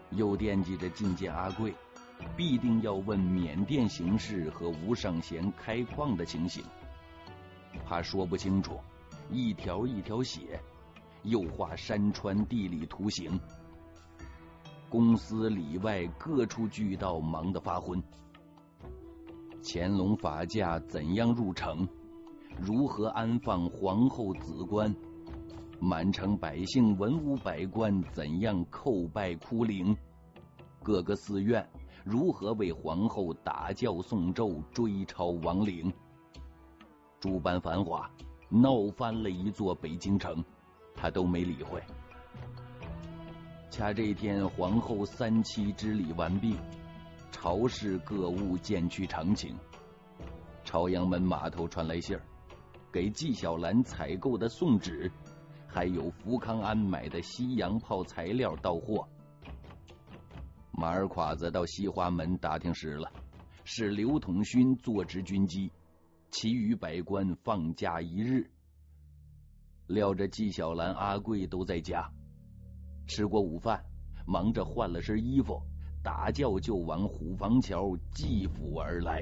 又惦记着觐见阿贵，必定要问缅甸形势和吴尚贤开矿的情形，怕说不清楚，一条一条写，又画山川地理图形。公司里外各处巨盗忙得发昏。乾隆法驾怎样入城？如何安放皇后子棺？满城百姓文武百官怎样叩拜哭灵？各个寺院如何为皇后打教诵咒追抄亡灵？诸般繁华闹翻了一座北京城，他都没理会。恰这天皇后3期之礼完毕，朝市各物渐趋常情。朝阳门码头传来信儿，给纪晓岚采购的宋纸，还有福康安买的西洋炮材料到货。马尔侉子到西华门打听实了，是刘统勋坐执军机，其余百官放假1日。料着纪晓岚、阿贵都在家，吃过午饭，忙着换了身衣服，打轿就往虎坊桥济府而来。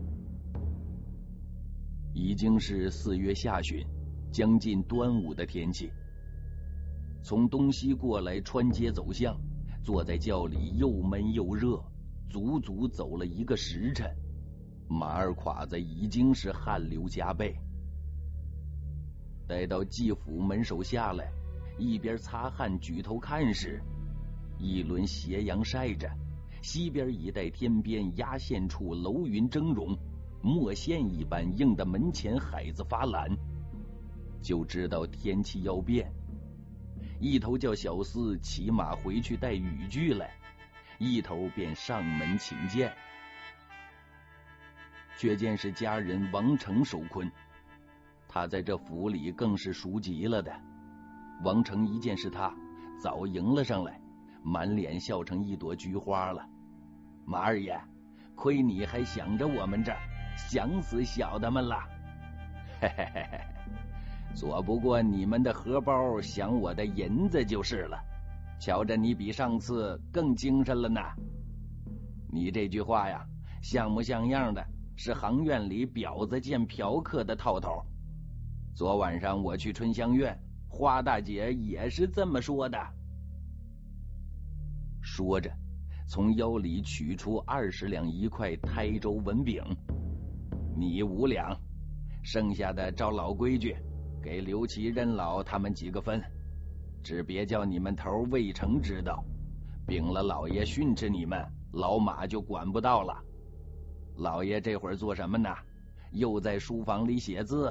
已经是4月下旬，将近端午的天气。从东西过来穿街走巷，坐在轿里又闷又热，足足走了1个时辰，马尔侉子已经是汗流浃背。待到济府门首下来，一边擦汗举头看时，一轮斜阳晒着，西边一带天边压线处楼云峥嵘，墨线一般映得门前海子发蓝，就知道天气要变。一头叫小厮骑马回去带雨具来，一头便上门请见。却见是家人王成守坤，他在这府里更是熟极了的。王成一见是他，早迎了上来，满脸笑成一朵菊花了。马二爷，亏你还想着我们这儿，想死小的们了。嘿嘿嘿嘿，左不过你们的荷包想我的银子就是了。瞧着你比上次更精神了呢。你这句话呀，像模像样的，是行院里婊子见嫖客的套头。昨晚上我去春香院，花大姐也是这么说的。说着，从腰里取出20两1块台州文饼，你5两，剩下的照老规矩给刘琦、任老他们几个分，只别叫你们头魏成知道，禀了老爷训斥你们，老马就管不到了。老爷这会儿做什么呢？又在书房里写字。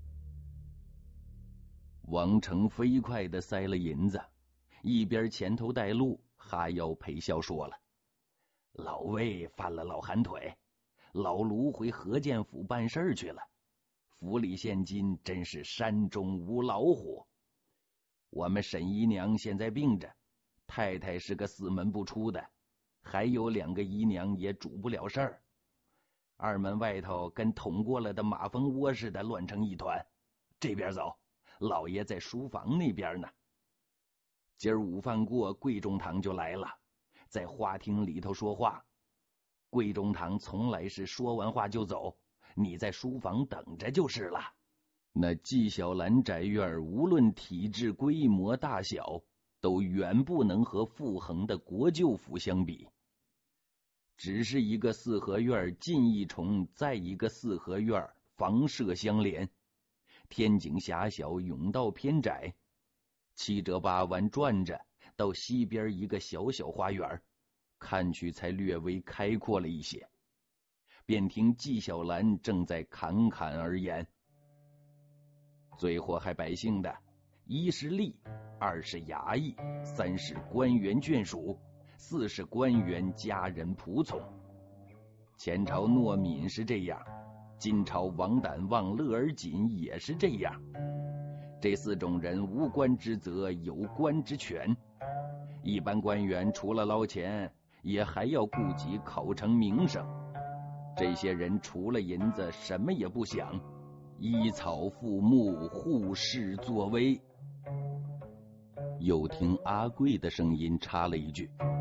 王成飞快地塞了银子，一边前头带路，哈腰陪笑说了：老魏犯了老寒腿，老卢回河建府办事去了，府里现今真是山中无老虎。我们沈姨娘现在病着，太太是个4门不出的，还有2个姨娘也主不了事儿。2门外头跟捅过了的马蜂窝似的，乱成一团。这边走，老爷在书房那边呢。今儿午饭过，贵中堂就来了，在花厅里头说话。贵中堂从来是说完话就走，你在书房等着就是了。那纪晓岚宅院无论体制规模大小，都远不能和傅恒的国舅府相比。只是一个4合院进一重，再一个4合院房舍相连，天井狭小，甬道偏窄，7折8弯转着到西边一个小小花园，看去才略微开阔了一些。便听纪晓岚正在侃侃而言：最祸害百姓的，1是吏，2是衙役，3是官员眷属，4是官员家人仆从。前朝诺敏是这样，今朝王胆旺、乐而锦也是这样。这4种人无官之责，有官之权。一般官员除了捞钱，也还要顾及考成名声。这些人除了银子，什么也不想，依草附木，护市作威。又听阿贵的声音插了一句：